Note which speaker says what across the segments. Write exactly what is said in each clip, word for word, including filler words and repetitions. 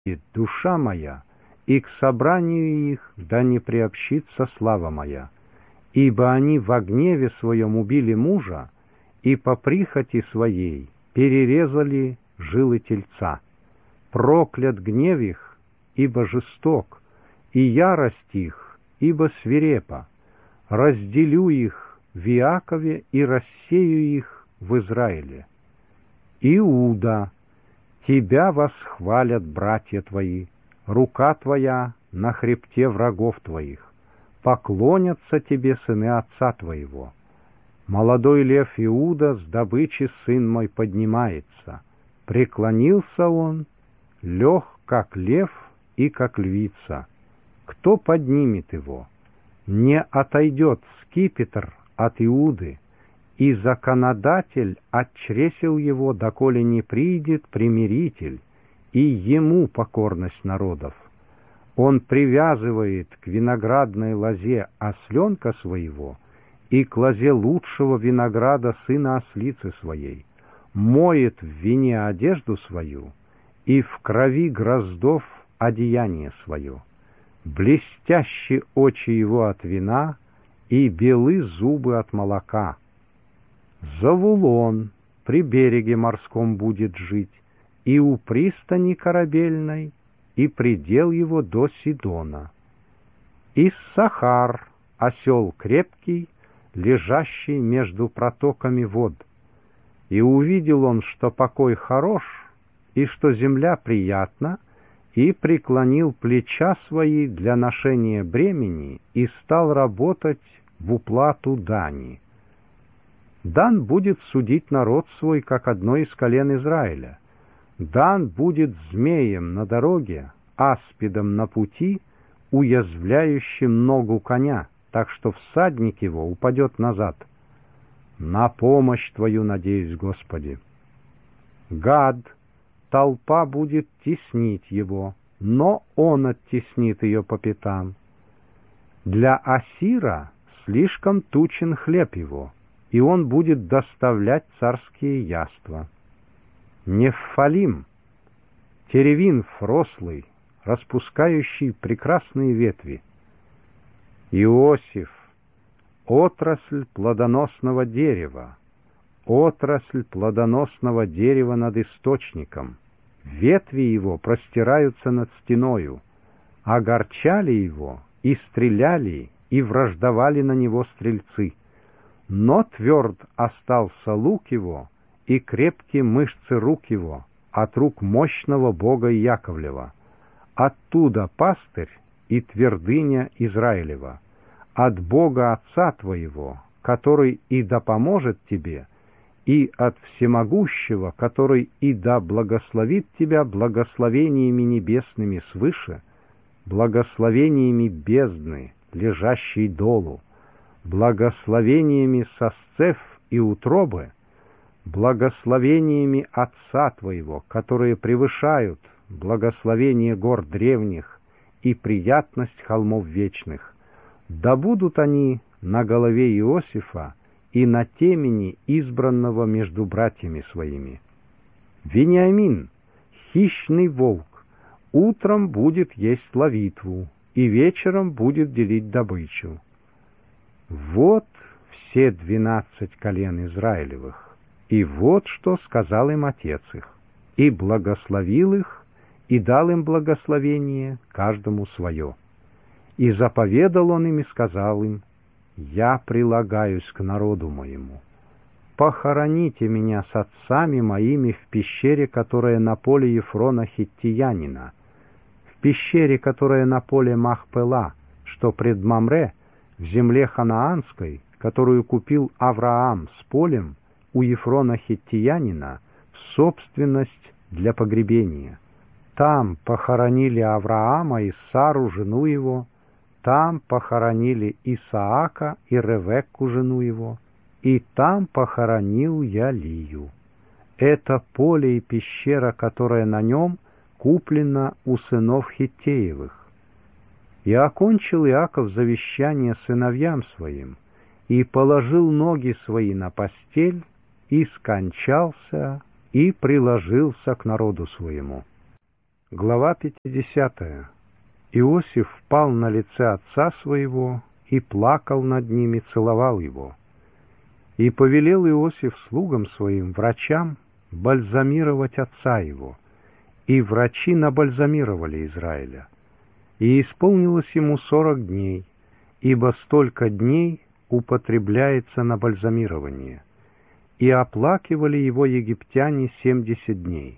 Speaker 1: душа моя, и к собранию их да не приобщится слава моя. Ибо они во гневе своем убили мужа, и по прихоти своей перерезали жилы тельца. Проклят гнев их, ибо жесток, и ярость их, ибо свирепа. Разделю их в Иакове и рассею их в Израиле. Иуда, тебя восхвалят братья твои, рука твоя на хребте врагов твоих. Поклонятся тебе сыны отца твоего. Молодой лев Иуда с добычи сын мой поднимается. Преклонился он, лег как лев и как львица. Кто поднимет его? Не отойдет скипетр от Иуды, и законодатель от чресел его, доколе не придет примиритель, и ему покорность народов. Он привязывает к виноградной лозе осленка своего и к лозе лучшего винограда сына ослицы своей, моет в вине одежду свою и в крови гроздов одеяние свое. Блестящие очи его от вина и белы зубы от молока. Завулон при береге морском будет жить, и у пристани корабельной, и предел его до Сидона. Иссахар, осел крепкий, лежащий между протоками вод. И увидел он, что покой хорош, и что земля приятна, и преклонил плеча свои для ношения бремени, и стал работать в уплату дани. Дан будет судить народ свой, как одно из колен Израиля. Дан будет змеем на дороге, аспидом на пути, уязвляющим ногу коня, так что всадник его упадет назад. На помощь Твою надеюсь, Господи. Гад, толпа будет теснить его, но он оттеснит ее по пятам. Для Асира слишком тучен хлеб его, и он будет доставлять царские яства. Нефалим, теревин рослый, распускающий прекрасные ветви. Иосиф, отрасль плодоносного дерева, отрасль плодоносного дерева над источником. Ветви его простираются над стеною, огорчали его, и стреляли, и враждовали на него стрельцы. Но тверд остался лук его, и крепкие мышцы рук его, от рук мощного Бога Яковлева. Оттуда пастырь и твердыня Израилева, от Бога Отца твоего, который и да поможет тебе, и от Всемогущего, который и да благословит тебя благословениями небесными свыше, благословениями бездны, лежащей долу, благословениями сосцев и утробы, благословениями Отца твоего, которые превышают благословение гор древних и приятность холмов вечных. Да будут они на голове Иосифа и на темени избранного между братьями своими. Вениамин, хищный волк, утром будет есть ловитву, и вечером будет делить добычу. Вот все двенадцать колен Израилевых, и вот что сказал им отец их, и благословил их, и дал им благословение, каждому свое. И заповедал он им и сказал им: «Я прилагаюсь к народу моему. Похороните меня с отцами моими в пещере, которая на поле Ефрона Хиттиянина, в пещере, которая на поле Махпела, что пред Мамре, в земле ханаанской, которую купил Авраам с полем у Ефрона Хиттиянина в собственность для погребения. Там похоронили Авраама и Сару, жену его, там похоронили Исаака и Ревекку, жену его, и там похоронил я Лию. Это поле и пещера, которая на нем, куплена у сынов Хиттеевых. И окончил Иаков завещание сыновьям своим, и положил ноги свои на постель, и скончался, и приложился к народу своему». Глава пятидесятая. Иосиф впал на лице отца своего и плакал над ним, и целовал его. И повелел Иосиф слугам своим, врачам, бальзамировать отца его. И врачи набальзамировали Израиля. И исполнилось ему сорок дней, ибо столько дней употребляется на бальзамирование. И оплакивали его египтяне семьдесят дней.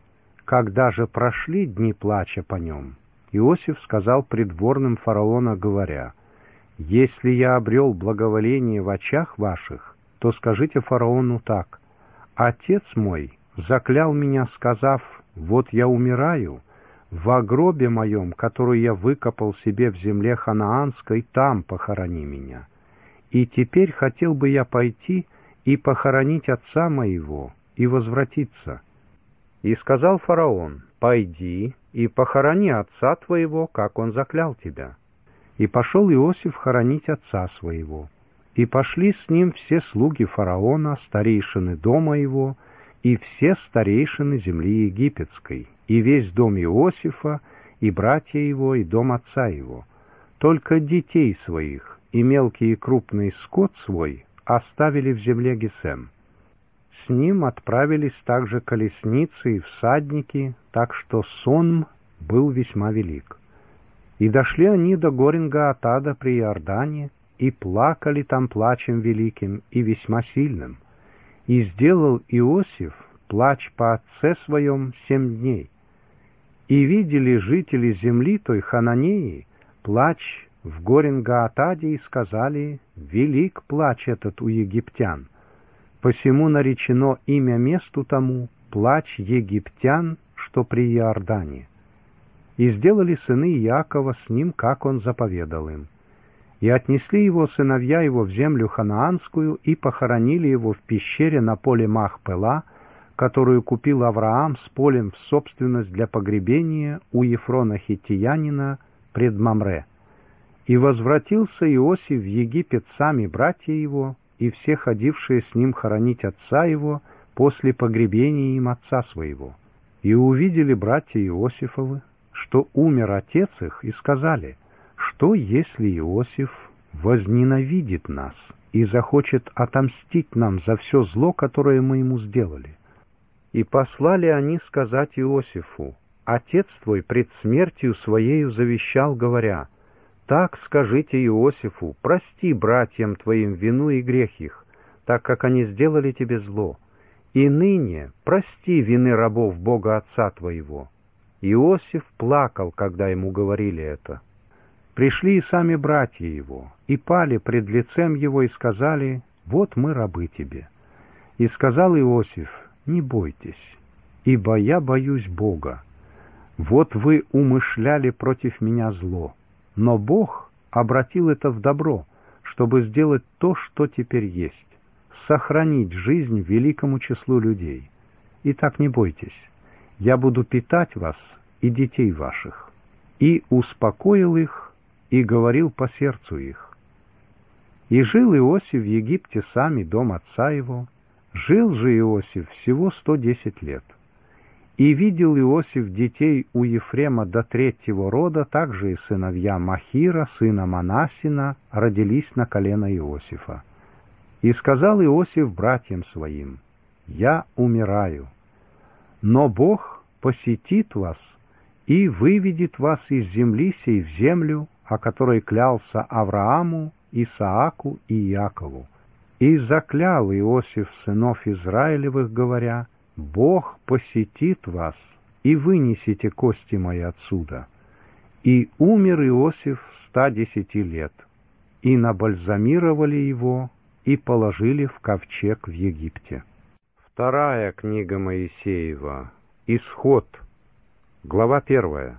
Speaker 1: Когда же прошли дни плача по нем, Иосиф сказал придворным фараона, говоря: «Если я обрел благоволение в очах ваших, то скажите фараону так: отец мой заклял меня, сказав: вот я умираю, во гробе моем, который я выкопал себе в земле ханаанской, там похорони меня. И теперь хотел бы я пойти и похоронить отца моего и возвратиться». И сказал фараон: «Пойди и похорони отца твоего, как он заклял тебя». И пошел Иосиф хоронить отца своего. И пошли с ним все слуги фараона, старейшины дома его, и все старейшины земли египетской, и весь дом Иосифа, и братья его, и дом отца его. Только детей своих и мелкий и крупный скот свой оставили в земле Гесем. С ним отправились также колесницы и всадники, так что сонм был весьма велик. И дошли они до Горин-Гаатада при Иордане, и плакали там плачем великим и весьма сильным. И сделал Иосиф плач по отце своем семь дней. И видели жители земли той Хананеи плач в Горин-Гаатаде, и сказали: велик плач этот у египтян. Посему наречено имя месту тому плач египтян, что при Иордане. И сделали сыны Иакова с ним, как он заповедал им. И отнесли его сыновья его в землю ханаанскую, и похоронили его в пещере на поле Махпела, которую купил Авраам с полем в собственность для погребения у Ефрона хиттиянина пред Мамре. И возвратился Иосиф в Египет, сами братья его, и все ходившие с ним хоронить отца его после погребения им отца своего. И увидели братья Иосифовы, что умер отец их, и сказали: что если Иосиф возненавидит нас и захочет отомстить нам за все зло, которое мы ему сделали? И послали они сказать Иосифу: отец твой пред смертью своею завещал, говоря: так скажите Иосифу: прости братьям твоим вину и грех их, так как они сделали тебе зло. И ныне прости вины рабов Бога отца твоего. Иосиф плакал, когда ему говорили это. Пришли и сами братья его, и пали пред лицем его, и сказали: вот мы рабы тебе. И сказал Иосиф: не бойтесь, ибо я боюсь Бога. Вот вы умышляли против меня зло, но Бог обратил это в добро, чтобы сделать то, что теперь есть, сохранить жизнь великому числу людей. Итак, не бойтесь, я буду питать вас и детей ваших. И успокоил их, и говорил по сердцу их. И жил Иосиф в Египте сам и дом отца его. Жил же Иосиф всего сто десять лет. И видел Иосиф детей у Ефрема до третьего рода, также и сыновья Махира, сына Манассина, родились на колено Иосифа. И сказал Иосиф братьям своим: я умираю, но Бог посетит вас и выведет вас из земли сей в землю, о которой клялся Аврааму, Исааку и Иакову. И заклял Иосиф сынов Израилевых, говоря: Бог посетит вас, и вынесите кости мои отсюда. И умер Иосиф ста десяти лет, и набальзамировали его, и положили в ковчег в Египте. Вторая книга Моисеева. Исход. Глава первая.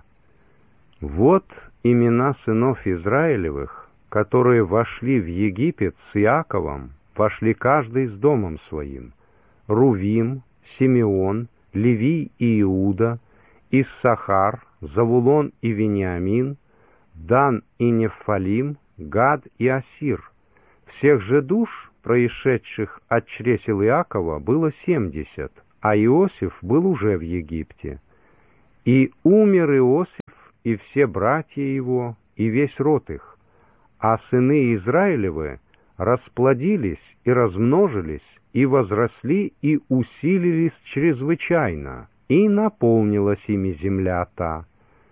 Speaker 1: Вот имена сынов Израилевых, которые вошли в Египет с Иаковом, вошли каждый с домом своим: Рувим, Симеон, Левий и Иуда, Иссахар, Завулон и Вениамин, Дан и Нефалим, Гад и Асир. Всех же душ, происшедших от чресел Иакова, было семьдесят, а Иосиф был уже в Египте. И умер Иосиф, и все братья его, и весь род их, а сыны Израилевы расплодились и размножились, и возросли, и усилились чрезвычайно, и наполнилась ими земля та.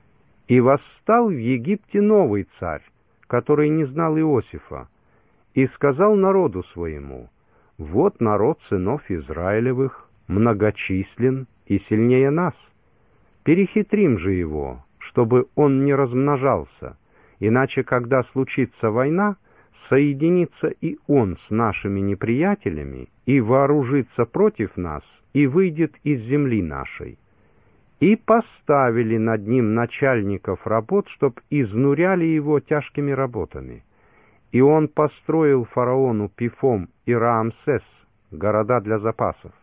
Speaker 1: И восстал в Египте новый царь, который не знал Иосифа, и сказал народу своему: вот народ сынов Израилевых многочислен и сильнее нас. Перехитрим же его, чтобы он не размножался, иначе, когда случится война, соединится и он с нашими неприятелями, и вооружится против нас, и выйдет из земли нашей. И поставили над ним начальников работ, чтоб изнуряли его тяжкими работами. И он построил фараону Пифом и Раамсес, города для запасов.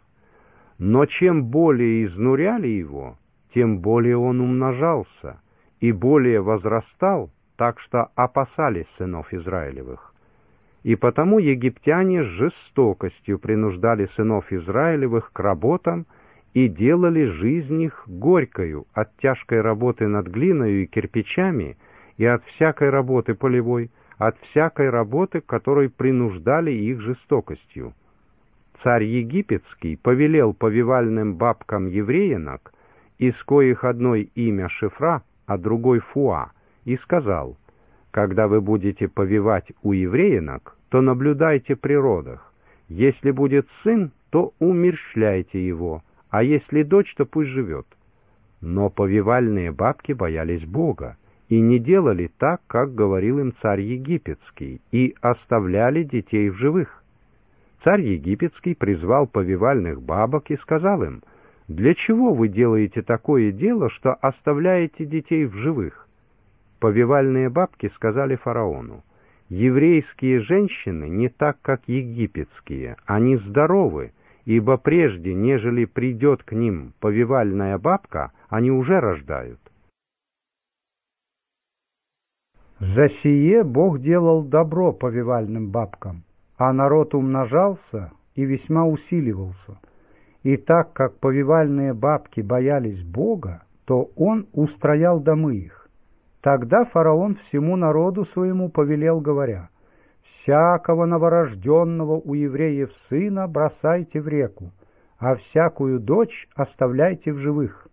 Speaker 1: Но чем более изнуряли его, тем более он умножался и более возрастал, так что опасались сынов Израилевых. И потому египтяне с жестокостью принуждали сынов Израилевых к работам и делали жизнь их горькою от тяжкой работы над глиною и кирпичами, и от всякой работы полевой, от всякой работы, которой принуждали их жестокостью. Царь египетский повелел повивальным бабкам евреянок, из коих одной имя Шифра, а другой Фуа, и сказал: когда вы будете повивать у евреянок, то наблюдайте при родах. Если будет сын, то умерщвляйте его, а если дочь, то пусть живет. Но повивальные бабки боялись Бога и не делали так, как говорил им царь египетский, и оставляли детей в живых. Царь египетский призвал повивальных бабок и сказал им: для чего вы делаете такое дело, что оставляете детей в живых? Повивальные бабки сказали фараону: еврейские женщины не так, как египетские, они здоровы, ибо прежде, нежели придет к ним повивальная бабка, они уже рождают.
Speaker 2: За сие Бог делал добро повивальным бабкам, а народ умножался и весьма усиливался. И так как повивальные бабки боялись Бога, то он устроял домы их. Тогда фараон всему народу своему повелел, говоря: «Всякого новорожденного у евреев сына бросайте в реку, а всякую дочь оставляйте в живых».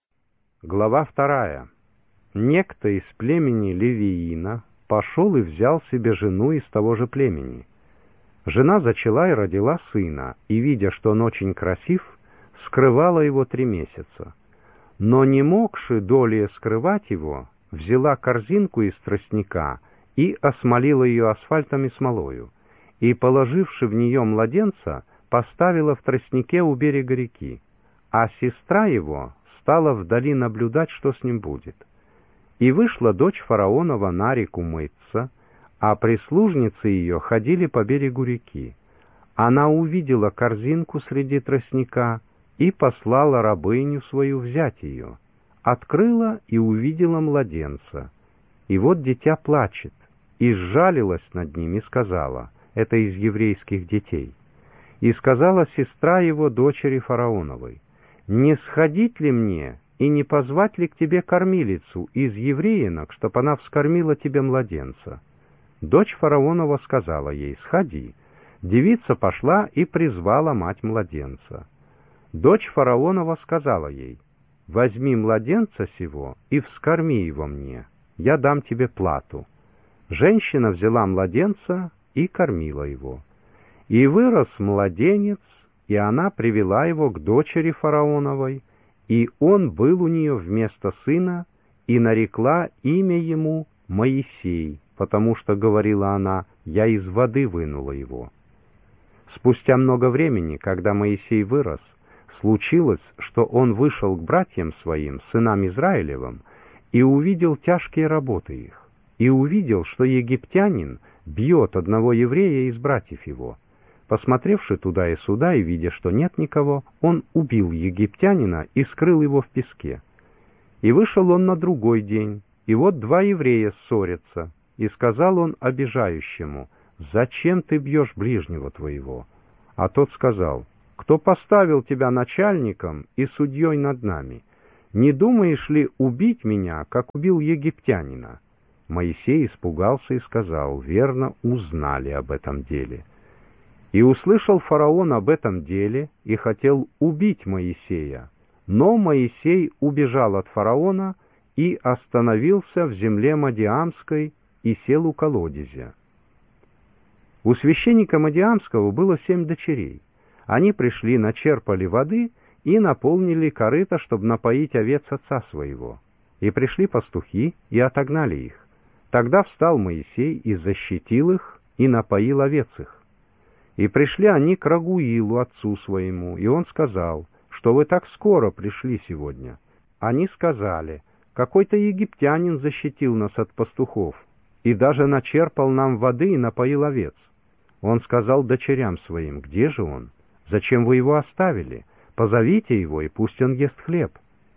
Speaker 1: Глава вторая. Некто из племени Левиина пошел и взял себе жену из того же племени. Жена зачала и родила сына, и, видя, что он очень красив, скрывала его три месяца. Но не могши долее скрывать его, взяла корзинку из тростника и осмолила ее асфальтом и смолою, и, положивши в нее младенца, поставила в тростнике у берега реки, а сестра его стала вдали наблюдать, что с ним будет. И вышла дочь фараонова на реку мыться, а прислужницы ее ходили по берегу реки. Она увидела корзинку среди тростника и послала рабыню свою взять ее. Открыла и увидела младенца. И вот дитя плачет, и сжалилась над ним и сказала: это из еврейских детей. И сказала сестра его дочери фараоновой: не сходить ли мне и не позвать ли к тебе кормилицу из евреянок, чтоб она вскормила тебе младенца? Дочь фараонова сказала ей: сходи. Девица пошла и призвала мать младенца. Дочь фараонова сказала ей: возьми младенца сего и вскорми его мне, я дам тебе плату. Женщина взяла младенца и кормила его. И вырос младенец, и она привела его к дочери фараоновой, и он был у нее вместо сына, и нарекла имя ему Моисей, потому что, говорила она, я из воды вынула его. Спустя много времени, когда Моисей вырос, случилось, что он вышел к братьям своим, сынам Израилевым, и увидел тяжкие работы их, и увидел, что египтянин бьет одного еврея из братьев его. Посмотревши туда и сюда и видя, что нет никого, он убил египтянина и скрыл его в песке. И вышел он на другой день, и вот два еврея ссорятся, и сказал он обижающему: «Зачем ты бьешь ближнего твоего?» А тот сказал: «Кто поставил тебя начальником и судьей над нами? не думаешь ли убить меня, как убил египтянина?» Моисей испугался и сказал: «Верно, узнали об этом деле». И услышал фараон об этом деле и хотел убить Моисея. Но Моисей убежал от фараона и остановился в земле Мадиамской и сел у колодезя. У священника Мадиамского было семь дочерей. Они пришли, начерпали воды и наполнили корыто, чтобы напоить овец отца своего. И пришли пастухи и отогнали их. Тогда встал Моисей и защитил их, и напоил овец их. И пришли они к Рагуилу, отцу своему, и он сказал: «Что вы так скоро пришли сегодня?» Они сказали: «Какой-то египтянин защитил нас от пастухов, и даже начерпал нам воды и напоил овец». Он сказал дочерям своим: «Где же он? Зачем вы его оставили? Позовите его, и пусть он ест хлеб».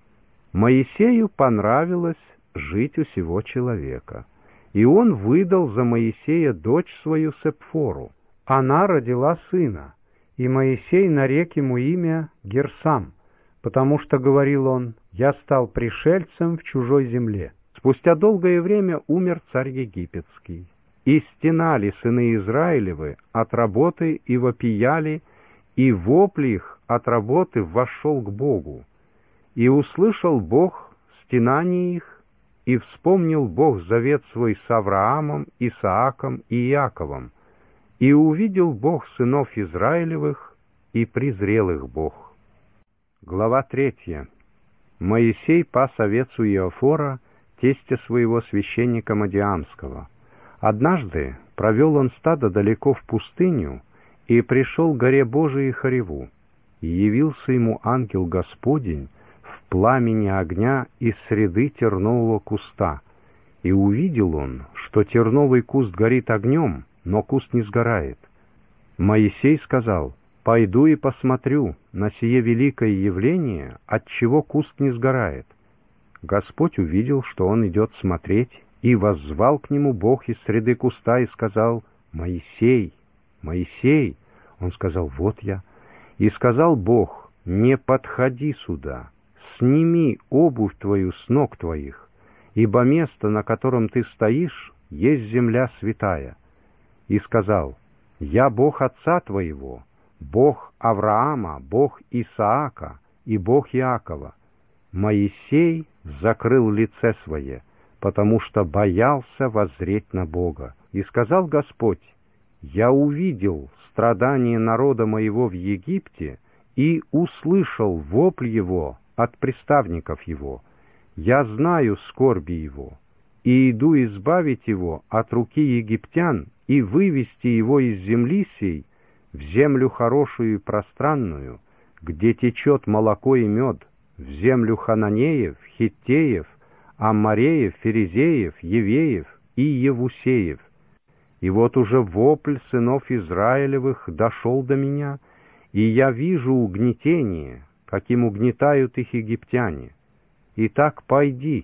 Speaker 1: Моисею понравилось жить у сего человека, и он выдал за Моисея дочь свою Сепфору. Она родила сына, и Моисей нарек ему имя Герсам, потому что, говорил он, «Я стал пришельцем в чужой земле». Спустя долгое время умер царь египетский, и стенали сыны Израилевы от работы и вопияли, и вопль их от работы вошел к Богу. И услышал Бог стенание их, и вспомнил Бог завет свой с Авраамом, Исааком и Иаковом, и увидел Бог сынов Израилевых, и презрел их Бог. Глава третья. Моисей пас овец у Иофора, тестя своего священника Мадиамского. Однажды провел он стадо далеко в пустыню, и пришел к горе Божией Хореву, и явился ему ангел Господень в пламени огня из среды тернового куста. И увидел он, что терновый куст горит огнем, но куст не сгорает. Моисей сказал: «Пойду и посмотрю на сие великое явление, отчего куст не сгорает». Господь увидел, что он идет смотреть, и воззвал к нему Бог из среды куста и сказал: «Моисей, Моисей!» Он сказал: «Вот я». И сказал Бог: «Не подходи сюда, сними обувь твою с ног твоих, ибо место, на котором ты стоишь, есть земля святая». И сказал: «Я Бог отца твоего, Бог Авраама, Бог Исаака и Бог Иакова». Моисей закрыл лице свое, потому что боялся воззреть на Бога. И сказал Господь: «Я увидел страдания народа моего в Египте и услышал вопль его от приставников его. Я знаю скорби его, и иду избавить его от руки египтян и вывести его из земли сей в землю хорошую и пространную, где течет молоко и мед, в землю хананеев, хиттеев, аммореев, ферезеев, евеев и евусеев. И вот уже вопль сынов Израилевых дошел до меня, и я вижу угнетение, каким угнетают их египтяне. Итак, пойди,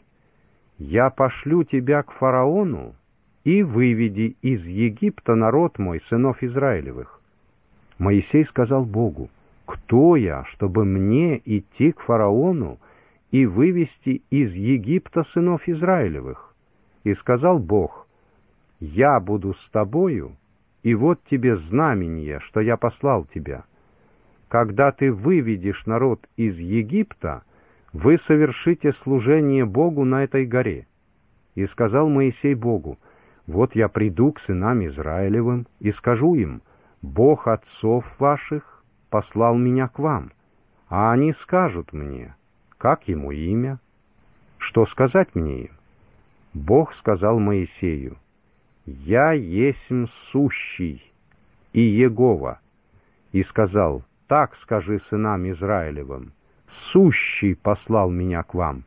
Speaker 1: я пошлю тебя к фараону, и выведи из Египта народ мой, сынов Израилевых». Моисей сказал Богу: «Кто я, чтобы мне идти к фараону и вывести из Египта сынов Израилевых?» И сказал Бог: «Я буду с тобою, и вот тебе знамение, что я послал тебя. Когда ты выведешь народ из Египта, вы совершите служение Богу на этой горе». И сказал Моисей Богу: «Вот я приду к сынам Израилевым и скажу им: Бог отцов ваших послал меня к вам, а они скажут мне: как ему имя? Что сказать мне им?» Бог сказал Моисею: «Я есмь сущий и Егова». И сказал: «Так скажи сынам Израилевым: сущий послал меня к вам».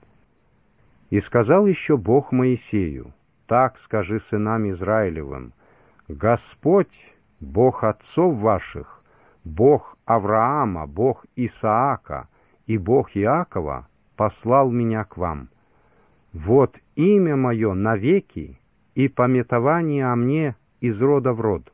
Speaker 1: И сказал еще Бог Моисею: «Так скажи сынам Израилевым: Господь, Бог отцов ваших, Бог Авраама, Бог Исаака и Бог Иакова послал меня к вам. Вот имя мое навеки, и памятование о мне из рода в род.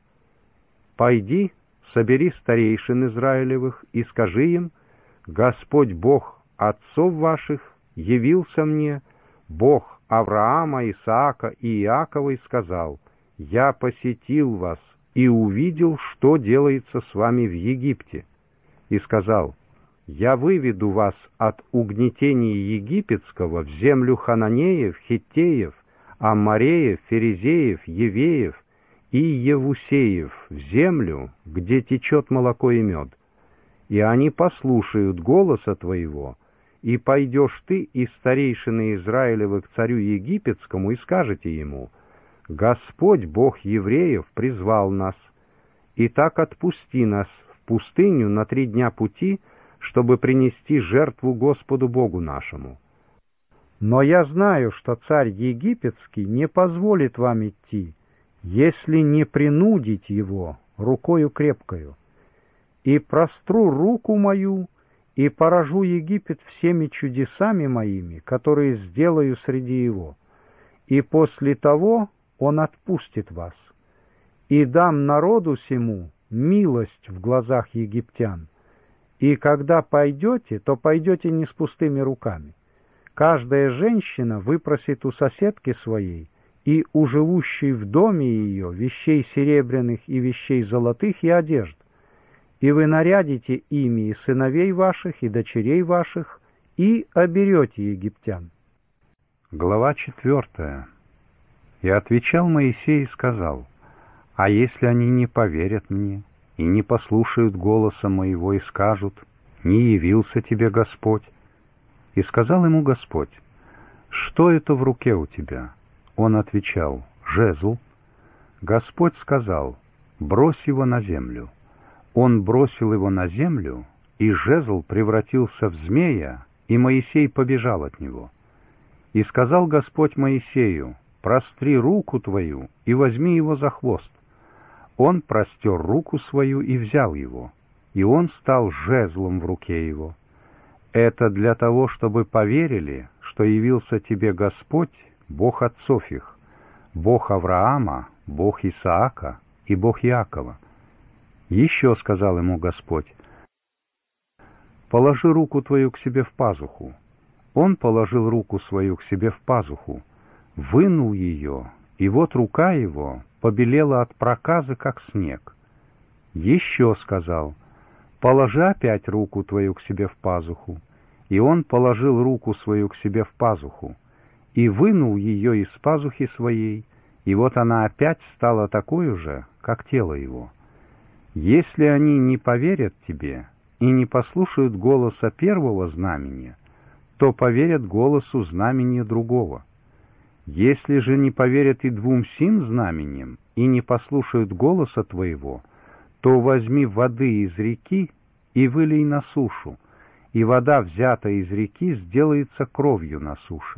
Speaker 1: Пойди, собери старейшин Израилевых и скажи им: Господь Бог отцов ваших явился мне Бог Авраама, Исаака и Иакова и сказал: «Я посетил вас и увидел, что делается с вами в Египте». И сказал: «Я выведу вас от угнетения египетского в землю хананеев, хиттеев, аммореев, ферезеев, евеев и евусеев, в землю, где течет молоко и мед. И они послушают голоса твоего, и пойдешь ты и старейшины Израилевы к царю египетскому, и скажете ему: Господь, Бог евреев, призвал нас. Итак, отпусти нас в пустыню на три дня пути, чтобы принести жертву Господу Богу нашему. Но я знаю, что царь египетский не позволит вам идти, если не принудить его рукою крепкою. И простру руку мою, и поражу Египет всеми чудесами моими, которые сделаю среди его. И после того он отпустит вас. И дам народу сему милость в глазах египтян. И когда пойдете, то пойдете не с пустыми руками. Каждая женщина выпросит у соседки своей и у живущей в доме ее вещей серебряных и вещей золотых и одежд. И вы нарядите ими и сыновей ваших, и дочерей ваших, и оберете египтян».
Speaker 2: Глава четвертая. И отвечал Моисей и сказал: «А если они не поверят мне и не послушают голоса моего и скажут: не явился тебе Господь?» И сказал ему Господь: «Что это в руке у тебя?» Он отвечал: «Жезл». Господь сказал: «Брось его на землю». Он бросил его на землю, и жезл превратился в змея, и Моисей побежал от него. И сказал Господь Моисею: «Простри руку твою и возьми его за хвост». Он простер руку свою и взял его, и он стал жезлом в руке его. Это для того, чтобы поверили, что явился тебе Господь, Бог отцов их, Бог Авраама, Бог Исаака и Бог Иакова. Еще сказал ему Господь: «Положи руку твою к себе в пазуху». Он положил руку свою к себе в пазуху, вынул ее, и вот рука его побелела от проказы, как снег. Еще сказал: «Положи опять руку твою к себе в пазуху». И он положил руку свою к себе в пазуху, и вынул ее из пазухи своей, и вот она опять стала такой же, как тело его. Если они не поверят тебе и не послушают голоса первого знамения, то поверят голосу знамения другого. Если же не поверят и двум сим знамениям и не послушают голоса твоего, то возьми воды из реки и вылей на сушу, и вода, взятая из реки, сделается кровью на суше.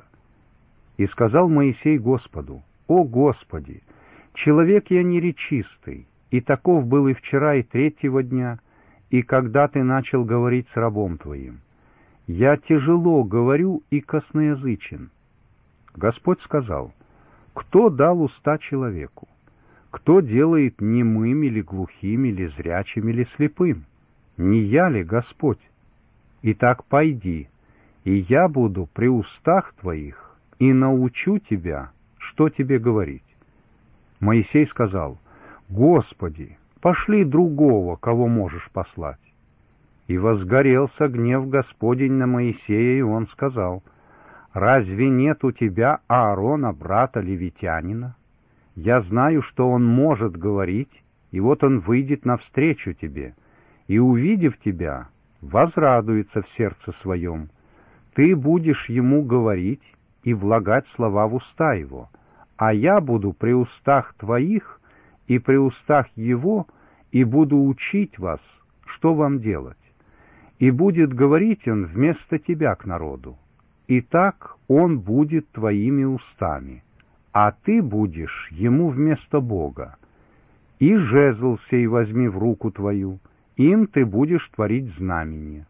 Speaker 2: И сказал Моисей Господу: «О Господи, человек я неречистый, и таков был и вчера, и третьего дня, и когда ты начал говорить с рабом твоим. Я тяжело говорю и косноязычен». Господь сказал: «Кто дал уста человеку? Кто делает немым или глухим, или зрячим, или слепым? Не я ли Господь? Итак, пойди, и я буду при устах твоих, и научу тебя, что тебе говорить». Моисей сказал: «Господи, пошли другого, кого можешь послать». И возгорелся гнев Господень на Моисея, и он сказал: «Разве нет у тебя Аарона, брата левитянина? Я знаю, что он может говорить, и вот он выйдет навстречу тебе, и, увидев тебя, возрадуется в сердце своем. Ты будешь ему говорить и влагать слова в уста его, а я буду при устах твоих и при устах его, и буду учить вас, что вам делать. И будет говорить он вместо тебя к народу. И так он будет твоими устами, а ты будешь ему вместо Бога. И жезл сей возьми в руку твою, им ты будешь творить знамение».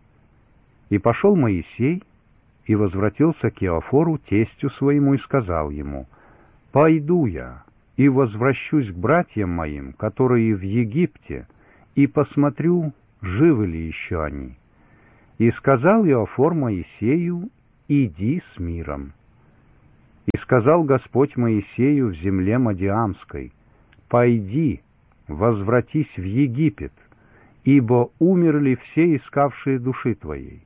Speaker 2: И пошел Моисей, и возвратился к Иофору, тестю своему, и сказал ему: «Пойду я, и возвращусь к братьям моим, которые в Египте, и посмотрю, живы ли еще они». И сказал Иофор Моисею,
Speaker 1: иди с миром. И сказал Господь Моисею в земле Мадиамской: пойди, возвратись в Египет, ибо умерли все искавшие души твоей.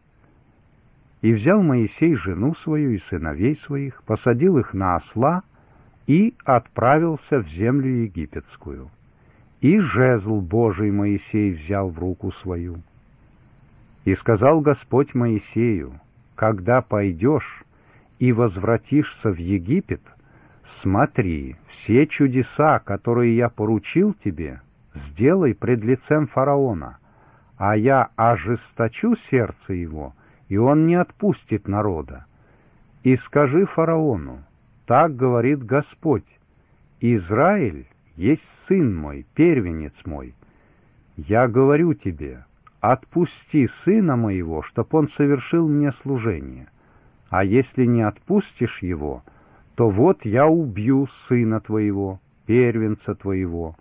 Speaker 1: И взял Моисей жену свою и сыновей своих, посадил их на осла и отправился в землю египетскую. И жезл Божий Моисей взял в руку свою. И сказал Господь Моисею: когда пойдешь и возвратишься в Египет, смотри, все чудеса, которые я поручил тебе, сделай пред лицем фараона, а я ожесточу сердце его, и он не отпустит народа. И скажи фараону: так говорит Господь: Израиль есть сын мой, первенец мой. Я говорю тебе: отпусти сына моего, чтоб он совершил мне служение. А если не отпустишь его, то вот я убью сына твоего, первенца твоего.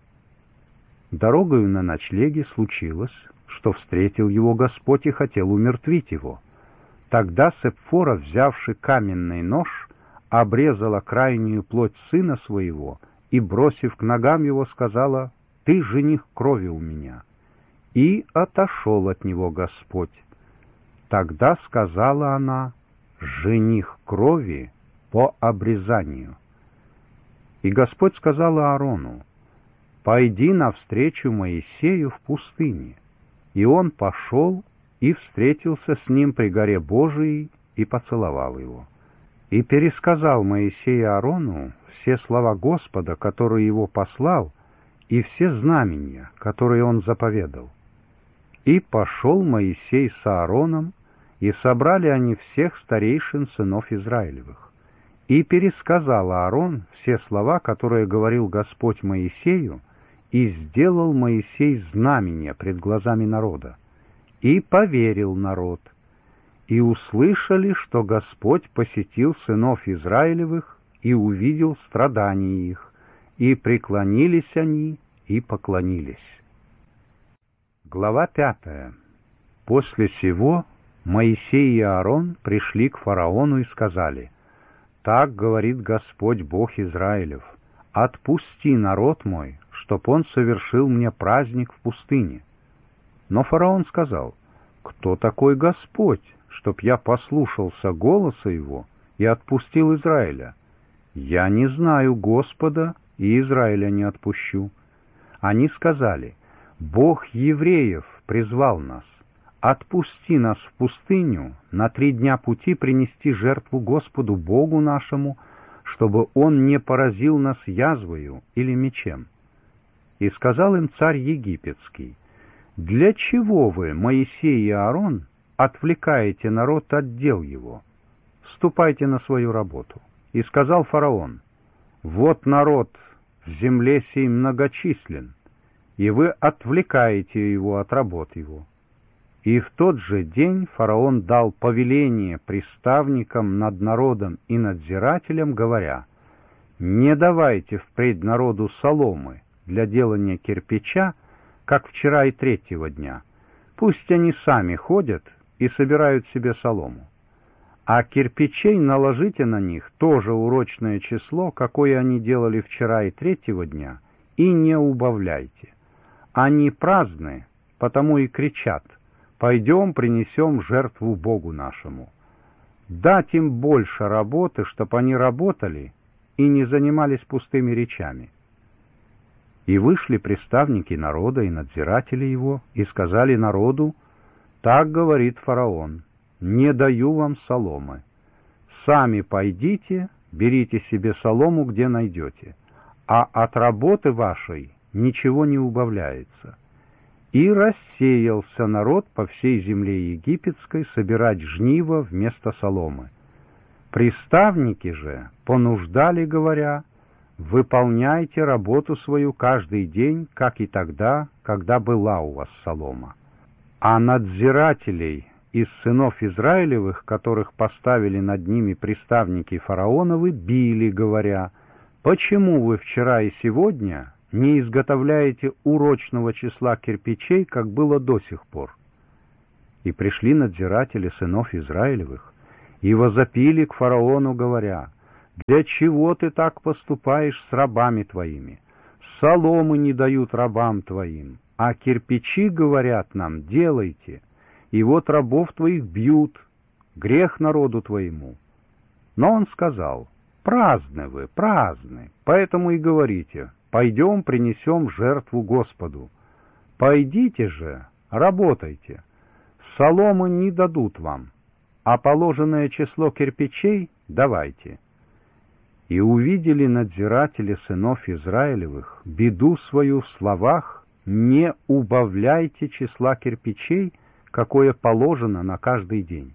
Speaker 1: Дорогою на ночлеге случилось, что встретил его Господь и хотел умертвить его. Тогда Сепфора, взявши каменный нож, обрезала крайнюю плоть сына своего и, бросив к ногам его, сказала: «Ты жених крови у меня». И отошел от него Господь. Тогда сказала она: «Жених крови по обрезанию». И Господь сказал Аарону: «Пойди навстречу Моисею в пустыне». И он пошел и встретился с ним при горе Божией и поцеловал его. И пересказал Моисей Аарону все слова Господа, которые его послал, и все знамения, которые он заповедал. И пошел Моисей с Аароном, и собрали они всех старейшин сынов Израилевых. И пересказал Аарон все слова, которые говорил Господь Моисею, и сделал Моисей знамения пред глазами народа. И поверил народ, и услышали, что Господь посетил сынов Израилевых и увидел страдания их, и преклонились они и поклонились. Глава пятая. После сего Моисей и Аарон пришли к фараону и сказали: «Так говорит Господь Бог Израилев: отпусти народ мой, чтоб он совершил мне праздник в пустыне». Но фараон сказал: «Кто такой Господь, чтоб я послушался голоса его и отпустил Израиля? Я не знаю Господа, и Израиля не отпущу». Они сказали: «Бог евреев призвал нас. Отпусти нас в пустыню на три дня пути принести жертву Господу Богу нашему, чтобы Он не поразил нас язвою или мечем». И сказал им царь египетский: «Для чего вы, Моисей и Аарон, отвлекаете народ от дел его? Ступайте на свою работу». И сказал фараон: «Вот народ в земле сей многочислен, и вы отвлекаете его от работ его». И в тот же день фараон дал повеление приставникам над народом и надзирателям, говоря: «Не давайте впредь народу соломы для делания кирпича, как вчера и третьего дня. Пусть они сами ходят и собирают себе солому. А кирпичей наложите на них тоже урочное число, какое они делали вчера и третьего дня, и не убавляйте. Они праздны, потому и кричат: пойдем принесем жертву Богу нашему. Дать им больше работы, чтоб они работали и не занимались пустыми речами». И вышли приставники народа и надзиратели его, и сказали народу: «Так говорит фараон: не даю вам соломы. Сами пойдите, берите себе солому, где найдете, а от работы вашей ничего не убавляется». И рассеялся народ по всей земле египетской собирать жниво вместо соломы. Приставники же понуждали, говоря: «Выполняйте работу свою каждый день, как и тогда, когда была у вас солома». А надзирателей из сынов Израилевых, которых поставили над ними приставники фараоновы, били, говоря: «Почему вы вчера и сегодня не изготовляете урочного числа кирпичей, как было до сих пор?» И пришли надзиратели сынов Израилевых, и возопили к фараону, говоря: «Для чего ты так поступаешь с рабами твоими? Соломы не дают рабам твоим, а кирпичи, говорят нам, делайте, и вот рабов твоих бьют, грех народу твоему». Но он сказал: «Праздны вы, праздны, поэтому и говорите: пойдем принесем жертву Господу. Пойдите же, работайте, соломы не дадут вам, а положенное число кирпичей давайте». И увидели надзиратели сынов Израилевых беду свою в словах: «Не убавляйте числа кирпичей, какое положено на каждый день».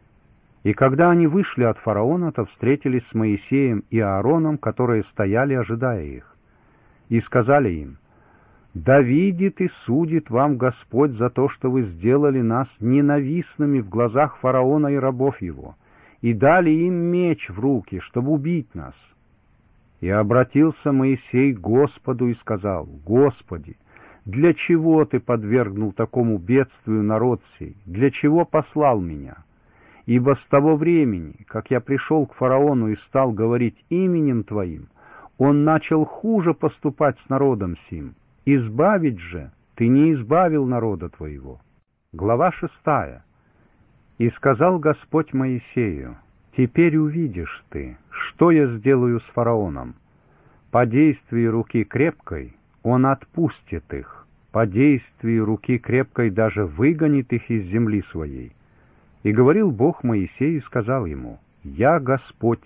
Speaker 1: И когда они вышли от фараона, то встретились с Моисеем и Аароном, которые стояли, ожидая их, и сказали им: «Да видит и судит вам Господь за то, что вы сделали нас ненавистными в глазах фараона и рабов его, и дали им меч в руки, чтобы убить нас». И обратился Моисей к Господу и сказал: «Господи, для чего ты подвергнул такому бедствию народ сей? Для чего послал меня? Ибо с того времени, как я пришел к фараону и стал говорить именем Твоим, он начал хуже поступать с народом сим. Избавить же ты не избавил народа Твоего». Глава шестая. «И сказал Господь Моисею: теперь увидишь ты, что я сделаю с фараоном. По действии руки крепкой он отпустит их, по действии руки крепкой даже выгонит их из земли своей». И говорил Бог Моисею и сказал ему: «Я Господь,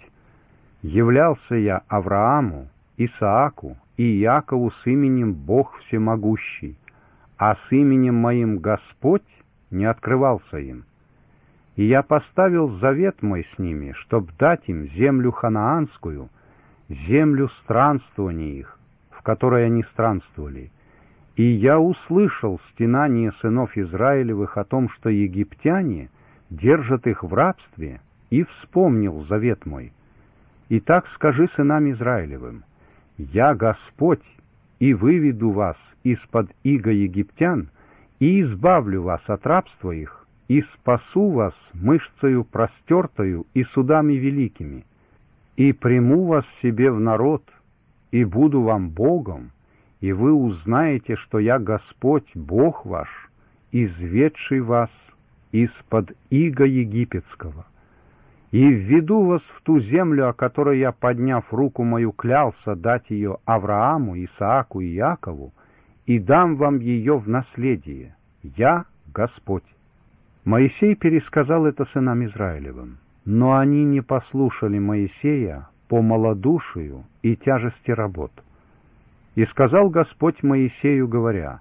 Speaker 1: являлся я Аврааму, Исааку и Иакову с именем Бог Всемогущий, а с именем моим Господь не открывался им. И я поставил завет мой с ними, чтоб дать им землю ханаанскую, землю странствования их, в которой они странствовали. И я услышал стенание сынов Израилевых о том, что египтяне держат их в рабстве, и вспомнил завет мой. Итак, скажи сынам Израилевым: я Господь, и выведу вас из-под ига египтян, и избавлю вас от рабства их, и спасу вас мышцею простертою и судами великими, и приму вас себе в народ, и буду вам Богом, и вы узнаете, что я Господь, Бог ваш, изведший вас из-под ига египетского. И введу вас в ту землю, о которой я, подняв руку мою, клялся дать ее Аврааму, Исааку и Иакову, и дам вам ее в наследие. Я Господь». Моисей пересказал это сынам Израилевым, но они не послушали Моисея по малодушию и тяжести работ. И сказал Господь Моисею, говоря: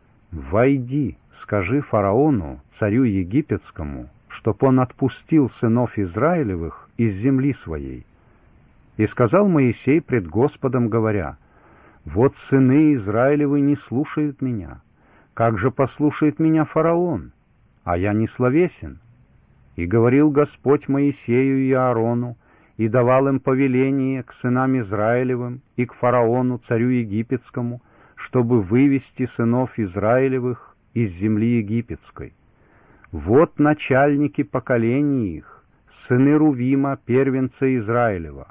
Speaker 1: «Войди, скажи фараону, царю египетскому, чтоб он отпустил сынов Израилевых из земли своей». И сказал Моисей пред Господом, говоря: «Вот сыны Израилевы не слушают меня. Как же послушает меня фараон? А я не словесен». И говорил Господь Моисею и Аарону, и давал им повеление к сынам Израилевым и к фараону, царю египетскому, чтобы вывести сынов Израилевых из земли египетской. Вот начальники поколений их, сыны Рувима, первенца Израилева: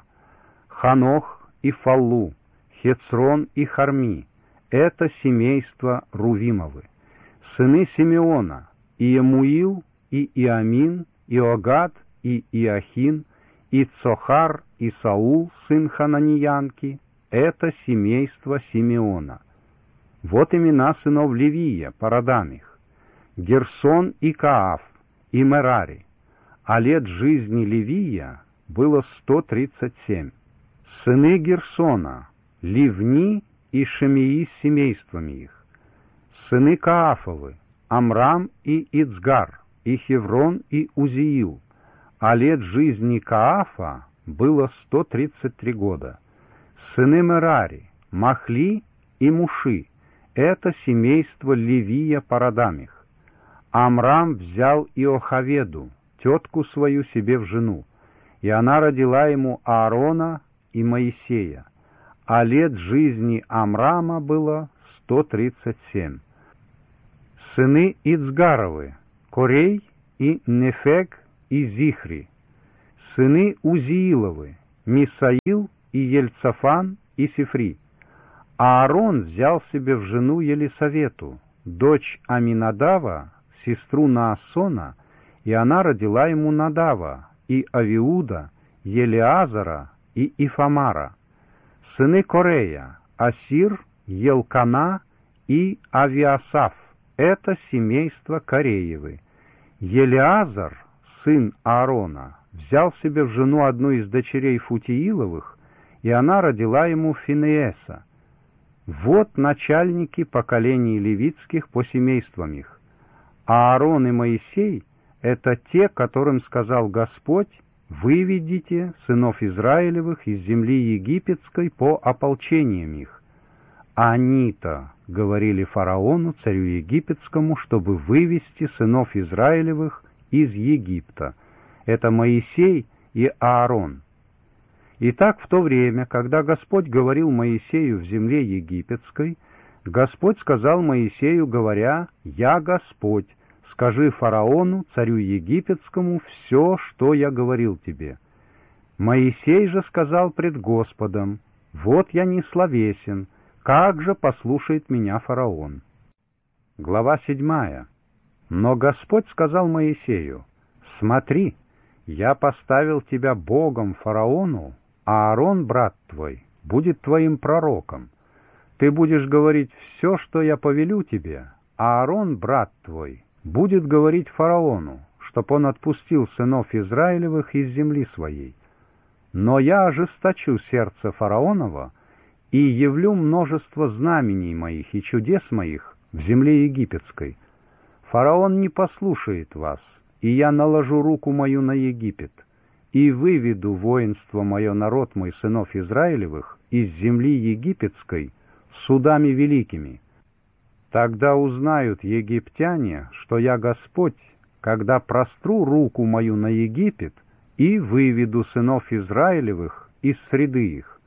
Speaker 1: Ханох и Фаллу, Хецрон и Харми. Это семейство Рувимовы. Сыны Симеона: Иемуил и Иамин, Иогад и Иохин, и Цохар и Саул, сын Хананиянки. Это семейство Симеона. Вот имена сынов Левия по родам их: Герсон и Кааф, и Мерари. А лет жизни Левия было сто тридцать семь. Сыны Герсона: Ливни и Шемии с семействами их. Сыны Каафовы: Амрам и Ицгар, и Хеврон и Узиил. А лет жизни Каафа было сто тридцать три года. Сыны Мерари: Махли и Муши. Это семейство Левия по родам их. Амрам взял Иохаведу, тетку свою, себе в жену, и она родила ему Аарона и Моисея. А лет жизни Амрама было сто тридцать семь. Сыны Ицгаровы: Корей и Нефег и Зихри. сыны Узииловы, Мисаил и Ельцафан и Сифри. Аарон взял себе в жену Елисавету, дочь Аминадава, сестру Наасона, и она родила ему Надава, и Авиуда, Елиазара и Ифамара. Сыны Корея, Асир, Елкана и Авиасаф — это семейство Кореевы. Елиазар, сын Аарона, взял себе в жену одну из дочерей Футииловых, и она родила ему Финееса. Вот начальники поколений левитских по семействам их. Аарон и Моисей — это те, которым сказал Господь: «Выведите сынов Израилевых из земли египетской по ополчениям их». Они-то говорили фараону, царю египетскому, чтобы вывести сынов Израилевых из Египта. Это Моисей и Аарон. Итак, в то время, когда Господь говорил Моисею в земле египетской, Господь сказал Моисею, говоря: «Я Господь, скажи фараону, царю египетскому, все, что я говорил тебе». Моисей же сказал пред Господом: «Вот я не словесен, как же послушает меня фараон». Глава седьмая. Но Господь сказал Моисею: «Смотри, я поставил тебя Богом фараону, а Аарон, брат твой, будет твоим пророком. Ты будешь говорить все, что я повелю тебе, а Аарон, брат твой, будет говорить фараону, чтоб он отпустил сынов Израилевых из земли своей. Но я ожесточу сердце фараонова и явлю множество знамений моих и чудес моих в земле египетской. Фараон не послушает вас, и я наложу руку мою на Египет, и выведу воинство мое, народ мой, сынов Израилевых, из земли египетской судами великими. Тогда узнают египтяне, что я Господь, когда простру руку мою на Египет и выведу сынов Израилевых из среды их».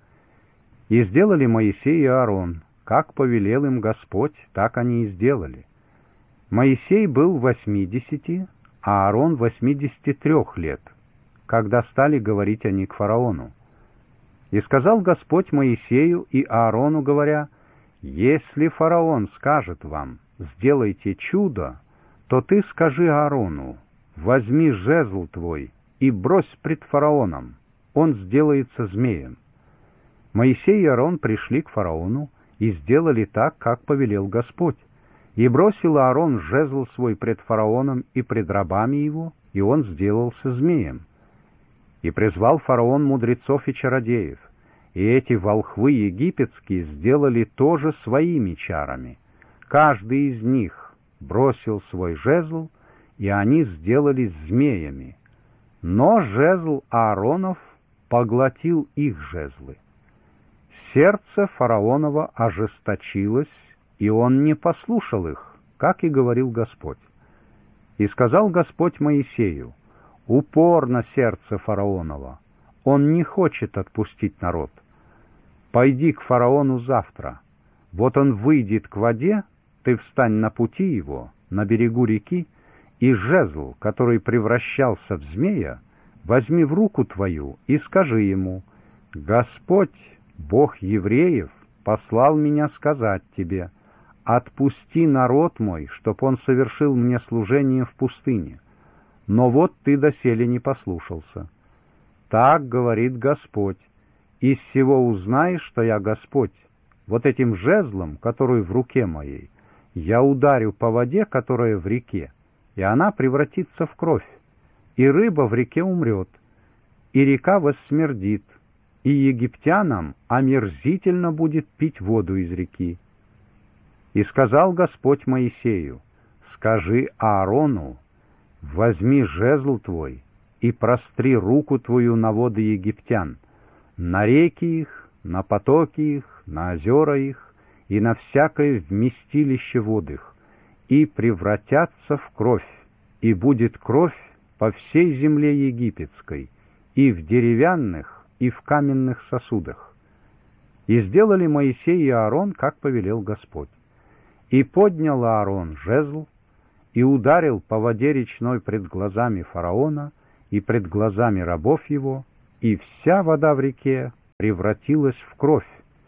Speaker 1: И сделали Моисей и Аарон, как повелел им Господь, так они и сделали. Моисей был восьмидесяти, а Аарон восьмидесяти трех лет, когда стали говорить они к фараону. И сказал Господь Моисею и Аарону, говоря: «Если фараон скажет вам: сделайте чудо, то ты скажи Аарону: возьми жезл твой и брось пред фараоном, он сделается змеем». Моисей и Аарон пришли к фараону и сделали так, как повелел Господь. И бросил Аарон жезл свой пред фараоном и пред рабами его, и он сделался змеем. И призвал фараон мудрецов и чародеев, и эти волхвы египетские сделали тоже своими чарами. Каждый из них бросил свой жезл, и они сделались змеями. Но жезл Ааронов поглотил их жезлы. Сердце фараонова ожесточилось, и он не послушал их, как и говорил Господь. И сказал Господь Моисею: «Упорно сердце фараонова, он не хочет отпустить народ. Пойди к фараону завтра. Вот он выйдет к воде, ты встань на пути его, на берегу реки, и жезл, который превращался в змея, возьми в руку твою и скажи ему: Господь, Бог евреев, послал меня сказать тебе: отпусти народ мой, чтоб он совершил мне служение в пустыне. Но вот ты доселе не послушался. Так говорит Господь: из всего узнаешь, что я Господь. Вот этим жезлом, который в руке моей, я ударю по воде, которая в реке, и она превратится в кровь, и рыба в реке умрет, и река воссмердит, и египтянам омерзительно будет пить воду из реки». И сказал Господь Моисею: «Скажи Аарону: возьми жезл твой и простри руку твою на воды египтян, на реки их, на потоки их, на озера их и на всякое вместилище вод их, и превратятся в кровь, и будет кровь по всей земле египетской, и в деревянных, и в каменных сосудах». И сделали Моисей и Аарон, как повелел Господь. И поднял Аарон жезл, и ударил по воде речной пред глазами фараона, и пред глазами рабов его, и вся вода в реке превратилась в кровь,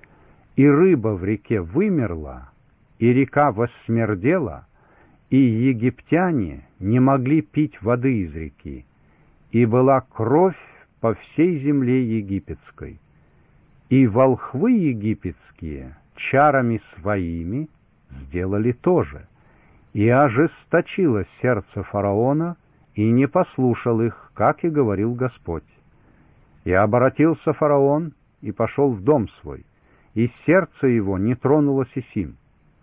Speaker 1: и рыба в реке вымерла, и река воссмердела, и египтяне не могли пить воды из реки, и была кровь по всей земле египетской. И волхвы египетские чарами своими сделали то же, и ожесточилось сердце фараона, и не послушал их, как и говорил Господь. И обратился фараон, и пошел в дом свой, и сердце его не тронулось и сим.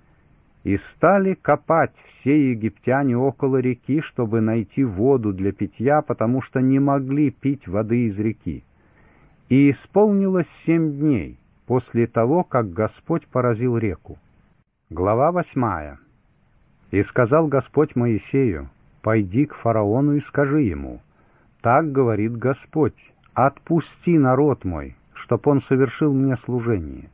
Speaker 1: И стали копать все египтяне около реки, чтобы найти воду для питья, потому что не могли пить воды из реки. И исполнилось семь дней после того, как Господь поразил реку. Глава восьмая. И сказал Господь Моисею: «Пойди к фараону и скажи ему: так говорит Господь, отпусти народ мой, чтоб он совершил мне служение.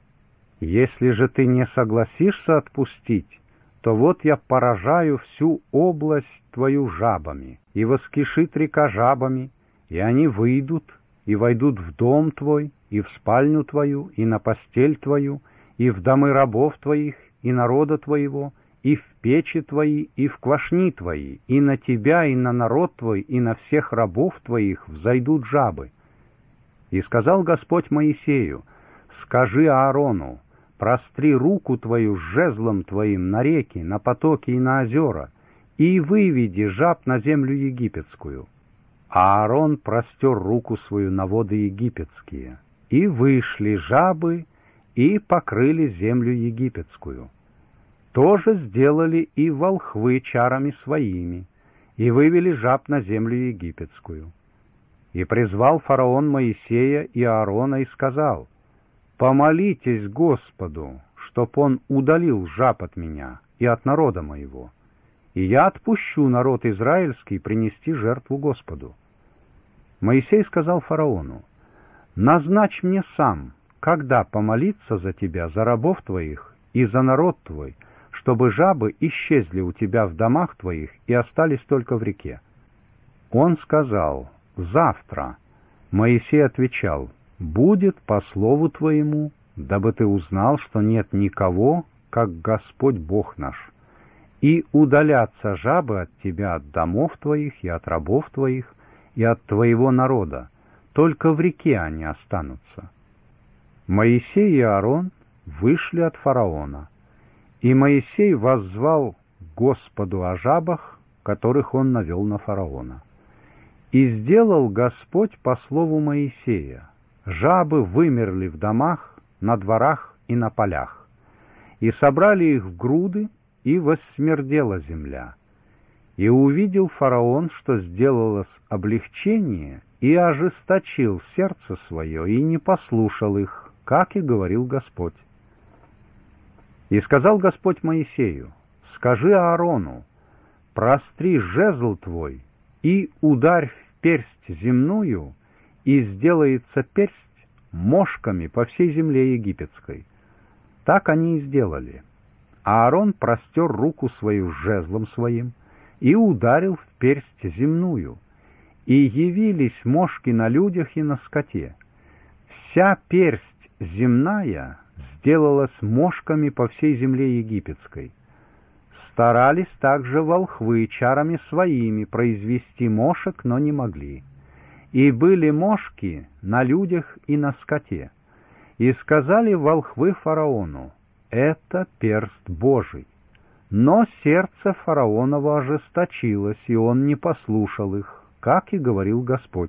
Speaker 1: Если же ты не согласишься отпустить, то вот я поражаю всю область твою жабами, и воскишит река жабами, и они выйдут, и войдут в дом твой, и в спальню твою, и на постель твою, и в домы рабов твоих, и народа твоего, и в печи твои, и в квашни твои, и на тебя, и на народ твой, и на всех рабов твоих взойдут жабы». И сказал Господь Моисею: «Скажи Аарону: простри руку твою с жезлом твоим на реки, на потоки и на озера, и выведи жаб на землю египетскую». А Аарон простер руку свою на воды египетские, и вышли жабы, и покрыли землю египетскую. То же сделали и волхвы чарами своими, и вывели жаб на землю египетскую. И призвал фараон Моисея и Аарона и сказал: «Помолитесь Господу, чтоб он удалил жаб от меня и от народа моего, и я отпущу народ израильский принести жертву Господу». Моисей сказал фараону: «Назначь мне сам, когда помолиться за тебя, за рабов твоих и за народ твой, чтобы жабы исчезли у тебя в домах твоих и остались только в реке». Он сказал: «Завтра». Моисей отвечал: «Будет по слову твоему, дабы ты узнал, что нет никого, как Господь Бог наш, и удалятся жабы от тебя от домов твоих и от рабов твоих и от твоего народа, только в реке они останутся». Моисей и Аарон вышли от фараона, и Моисей воззвал Господу о жабах, которых он навел на фараона. И сделал Господь по слову Моисея: жабы вымерли в домах, на дворах и на полях, и собрали их в груды, и воссмердела земля. И увидел фараон, что сделалось облегчение, и ожесточил сердце свое, и не послушал их, как и говорил Господь. И сказал Господь Моисею: «Скажи Аарону: простри жезл твой, и ударь в персть земную, и сделается персть мошками по всей земле египетской». Так они и сделали. Аарон простер руку свою с жезлом своим и ударил в персть земную, и явились мошки на людях и на скоте. Вся персть земная сделалась мошками по всей земле египетской. Старались также волхвы чарами своими произвести мошек, но не могли. И были мошки на людях и на скоте. И сказали волхвы фараону: «Это перст Божий». Но сердце фараоново ожесточилось, и он не послушал их, как и говорил Господь.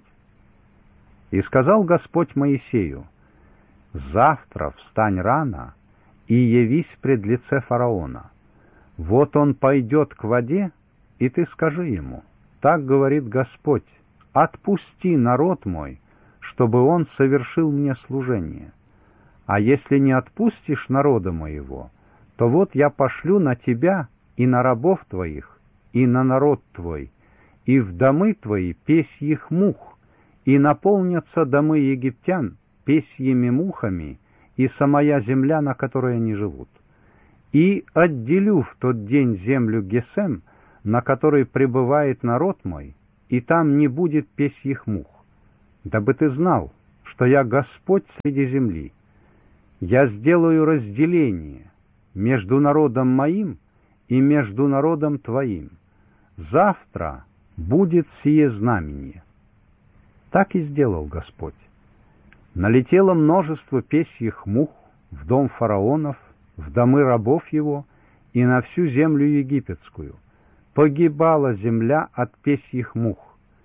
Speaker 1: И сказал Господь Моисею: «Завтра встань рано и явись пред лице фараона. Вот он пойдет к воде, и ты скажи ему: так говорит Господь: отпусти народ мой, чтобы он совершил мне служение. А если не отпустишь народа моего, то вот я пошлю на тебя и на рабов твоих, и на народ твой, и в домы твои песьих мух, и наполнятся домы египтян песьими мухами, и самая земля, на которой они живут. И отделю в тот день землю Гесем, на которой пребывает народ мой, и там не будет песьих мух, дабы ты знал, что я Господь среди земли. Я сделаю разделение между народом моим и между народом твоим. Завтра будет сие знамение». Так и сделал Господь. Налетело множество песьих мух в дом фараонов, в домы рабов его и на всю землю египетскую. Погибала земля от песьих мух.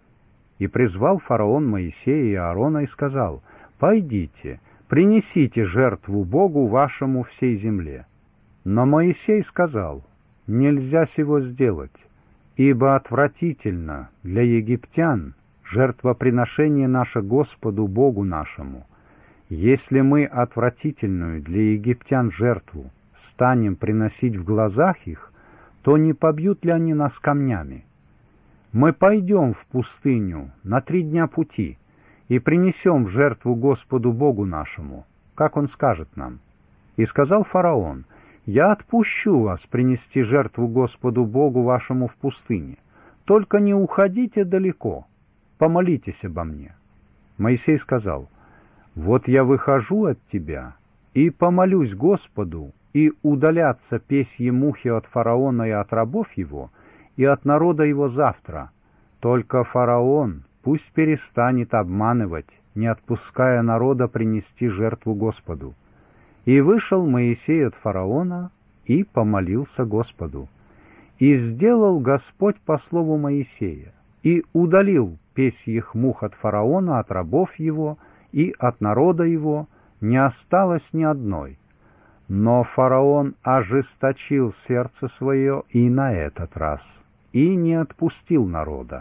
Speaker 1: И призвал фараон Моисея и Аарона и сказал: «Пойдите, принесите жертву Богу вашему всей земле». Но Моисей сказал: «Нельзя сего сделать, ибо отвратительно для египтян жертвоприношение наше Господу Богу нашему. Если мы отвратительную для египтян жертву станем приносить в глазах их, то не побьют ли они нас камнями? Мы пойдем в пустыню на три дня пути и принесем в жертву Господу Богу нашему, как Он скажет нам». И сказал фараон: «Я отпущу вас принести жертву Господу Богу вашему в пустыне, только не уходите далеко, помолитесь обо мне». Моисей сказал: «Вот я выхожу от тебя и помолюсь Господу, и удалятся песьи мухи от фараона и от рабов его, и от народа его завтра. Только фараон пусть перестанет обманывать, не отпуская народа принести жертву Господу». И вышел Моисей от фараона и помолился Господу. И сделал Господь по слову Моисея, и удалил песьих мух от фараона, от рабов его и от народа его, не осталось ни одной. Но фараон ожесточил сердце свое и на этот раз, и не отпустил народа.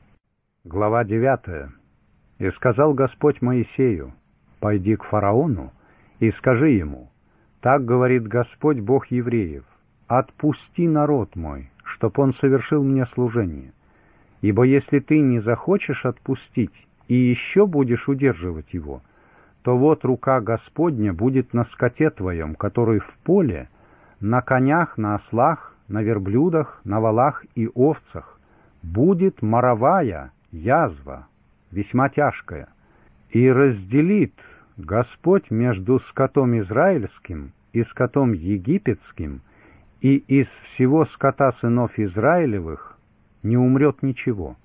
Speaker 1: Глава девятая. «И сказал Господь Моисею: пойди к фараону и скажи ему: так говорит Господь Бог евреев: отпусти народ мой, чтоб он совершил мне служение. Ибо если ты не захочешь отпустить и еще будешь удерживать его, то вот рука Господня будет на скоте твоем, который в поле, на конях, на ослах, на верблюдах, на волах и овцах, будет моровая язва, весьма тяжкая, и разделит Господь между скотом израильским и скотом египетским, и из всего скота сынов Израилевых не умрет ничего.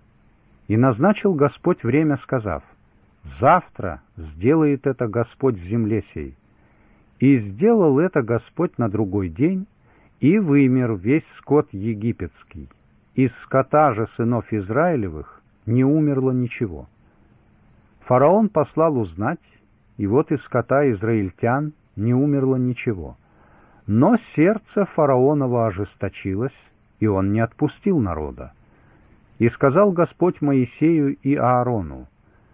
Speaker 1: И назначил Господь время, сказав: завтра сделает это Господь в земле сей. И сделал это Господь на другой день, и вымер весь скот египетский. Из скота же сынов Израилевых не умерло ничего. Фараон послал узнать, и вот из скота израильтян не умерло ничего. Но сердце фараонова ожесточилось, и он не отпустил народа. И сказал Господь Моисею и Аарону: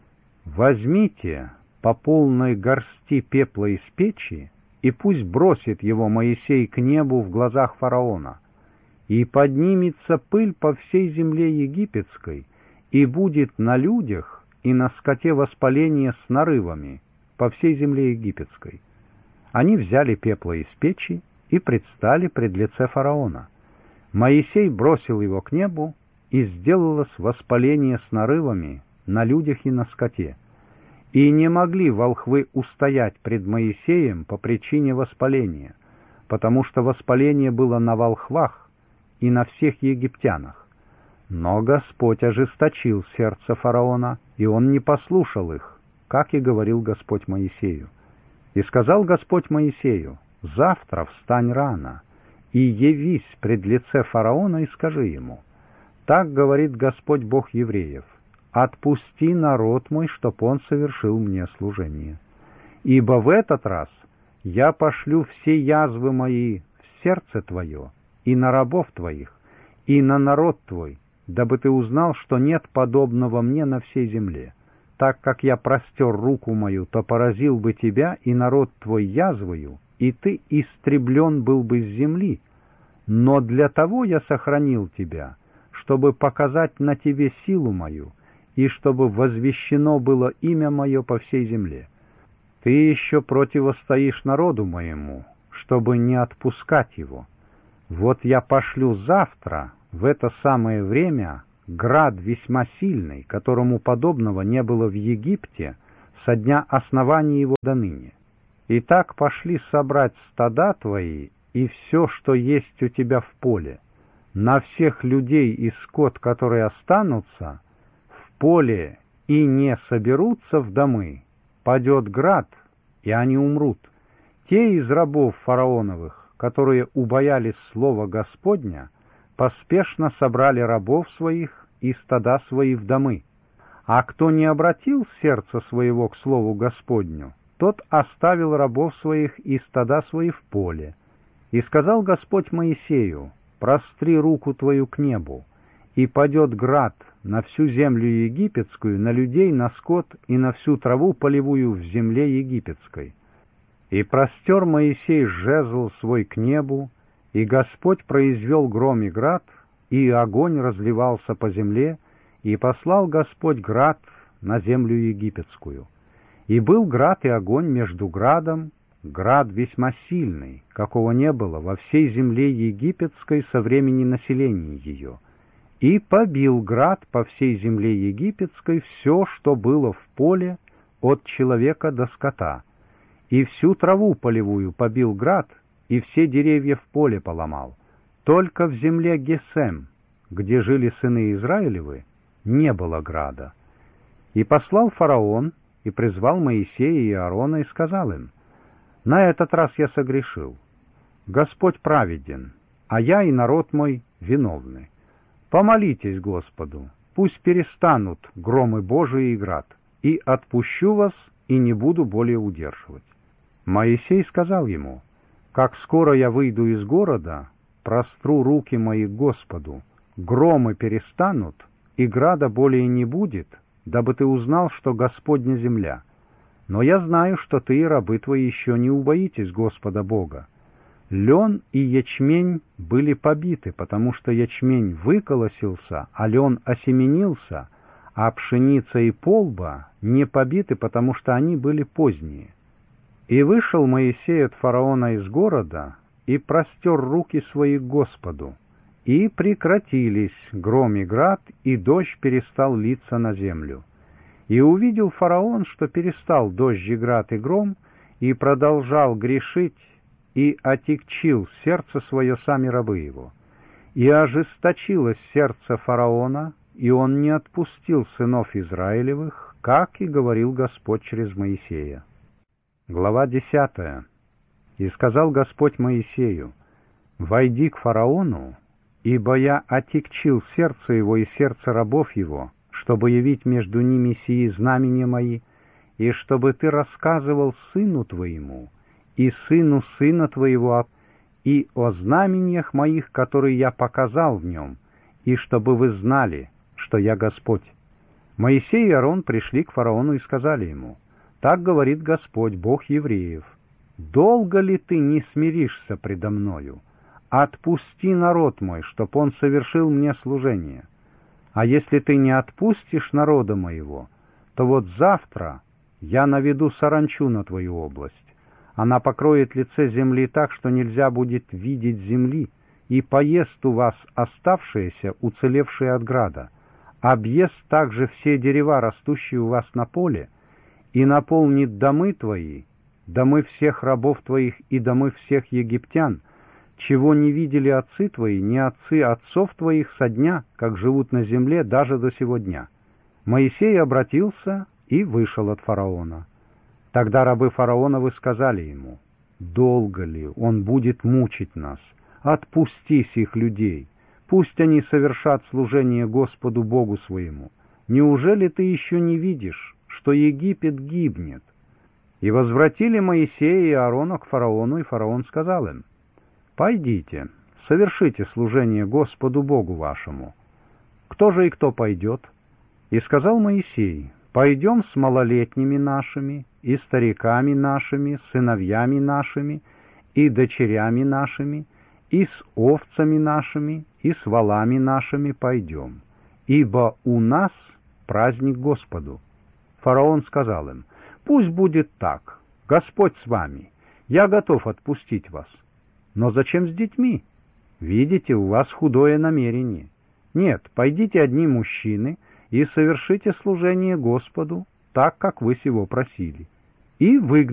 Speaker 1: возьмите по полной горсти пепла из печи, и пусть бросит его Моисей к небу в глазах фараона, и поднимется пыль по всей земле египетской, и будет на людях и на скоте воспаление с нарывами по всей земле египетской. Они взяли пепла из печи и предстали пред лице фараона. Моисей бросил его к небу, и сделалось воспаление с нарывами на людях и на скоте. И не могли волхвы устоять пред Моисеем по причине воспаления, потому что воспаление было на волхвах и на всех египтянах. Но Господь ожесточил сердце фараона, и он не послушал их, как и говорил Господь Моисею. И сказал Господь Моисею: завтра встань рано, и явись пред лице фараона, и скажи ему: так говорит Господь Бог евреев: отпусти народ мой, чтоб он совершил мне служение. Ибо в этот раз я пошлю все язвы мои в сердце твое, и на рабов твоих, и на народ твой, дабы ты узнал, что нет подобного мне на всей земле. Так как я простер руку мою, то поразил бы тебя и народ твой язвою, и ты истреблен был бы с земли. Но для того я сохранил тебя, чтобы показать на тебе силу мою, и чтобы возвещено было имя мое по всей земле. Ты еще противостоишь народу моему, чтобы не отпускать его. Вот я пошлю завтра, в это самое время, град весьма сильный, которому подобного не было в Египте со дня основания его до ныне. Итак, пошли собрать стада твои и все, что есть у тебя в поле, на всех людей и скот, которые останутся в поле и не соберутся в домы, падет град, и они умрут. Те из рабов фараоновых, которые убоялись слова Господня, поспешно собрали рабов своих и стада свои в домы. А кто не обратил сердце своего к слову Господню, тот оставил рабов своих и стада свои в поле. И сказал Господь Моисею: простри руку твою к небу, и падет град на всю землю египетскую, на людей, на скот и на всю траву полевую в земле египетской. И простер Моисей жезл свой к небу, и Господь произвел гром и град, и огонь разливался по земле, и послал Господь град на землю египетскую. И был град и огонь между градом, град весьма сильный, какого не было во всей земле египетской со времени населения ее. И побил град по всей земле египетской все, что было в поле, от человека до скота. И всю траву полевую побил град, и все деревья в поле поломал. Только в земле Гесем, где жили сыны Израилевы, не было града. И послал фараон, и призвал Моисея и Аарона, и сказал им: на этот раз я согрешил. Господь праведен, а я и народ мой виновны. Помолитесь Господу, пусть перестанут громы Божии и град, и отпущу вас, и не буду более удерживать. Моисей сказал ему: как скоро я выйду из города, простру руки мои к Господу, громы перестанут, и града более не будет, дабы ты узнал, что Господня земля. Но я знаю, что ты и рабы твои еще не убоитесь Господа Бога. Лен и ячмень были побиты, потому что ячмень выколосился, а лен осеменился, а пшеница и полба не побиты, потому что они были поздние. И вышел Моисей от фараона из города, и простер руки свои к Господу, и прекратились гром и град, и дождь перестал литься на землю. И увидел фараон, что перестал дождь и град и гром, и продолжал грешить, и отягчил сердце свое сами рабы его. И ожесточилось сердце фараона, и он не отпустил сынов Израилевых, как и говорил Господь через Моисея. Глава десятая. И сказал Господь Моисею: «Войди к фараону, ибо я отягчил сердце его и сердце рабов его, чтобы явить между ними сии знамения мои, и чтобы ты рассказывал сыну твоему и сыну сына твоего и о знамениях моих, которые я показал в нем, и чтобы вы знали, что я Господь». Моисей и Аарон пришли к фараону и сказали ему: «Так говорит Господь, Бог евреев: долго ли ты не смиришься предо мною? Отпусти народ мой, чтоб он совершил мне служение. А если ты не отпустишь народа моего, то вот завтра я наведу саранчу на твою область. Она покроет лице земли так, что нельзя будет видеть земли, и поест у вас оставшиеся, уцелевшие от града, объест также все дерева, растущие у вас на поле, и наполнит домы твои, домы всех рабов твоих и домы всех египтян, чего не видели отцы твои, ни отцы отцов твоих со дня, как живут на земле, даже до сего дня». Моисей обратился и вышел от фараона. Тогда рабы фараоновы сказали ему: «Долго ли он будет мучить нас? Отпусти сих людей, пусть они совершат служение Господу Богу своему. Неужели ты еще не видишь, что Египет гибнет?» И возвратили Моисея и Аарона к фараону, и фараон сказал им: «Пойдите, совершите служение Господу Богу вашему». «Кто же и кто пойдет?» И сказал Моисей: «Пойдем с малолетними нашими, и стариками нашими, сыновьями нашими, и дочерями нашими, и с овцами нашими, и с волами нашими пойдем, ибо у нас праздник Господу». Фараон сказал им: «Пусть будет так, Господь с вами, я готов отпустить вас. Но зачем с детьми? Видите, у вас худое намерение. Нет, пойдите одни мужчины и совершите служение Господу, так, как вы сего просили. И выгнали